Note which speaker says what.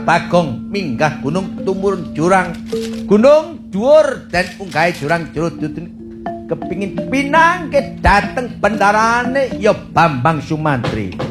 Speaker 1: Bagong minggah gunung tumurun jurang. Gunung dhuwur dan unggahe jurang jero kepingin pinangke dateng bendarane ya Bambang Sumantri.